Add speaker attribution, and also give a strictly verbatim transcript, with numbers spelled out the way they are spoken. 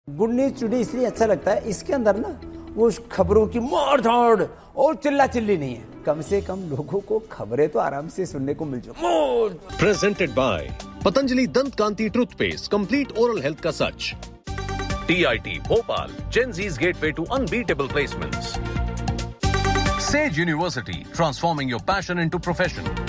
Speaker 1: Good news today इसलिए अच्छा लगता है, इसके अंदर ना वो खबरों की मार धाड़ और चिल्ला चिल्ली नहीं है। कम से कम लोगों को खबरें तो आराम से सुनने को मिल जाए।
Speaker 2: प्रेजेंटेड बाय पतंजलि दंत कांति टूथपेस्ट, कंप्लीट ओरल हेल्थ का सच। T I T Bhopal, Gen Z's gateway to unbeatable placements. Sage University, transforming your passion into profession.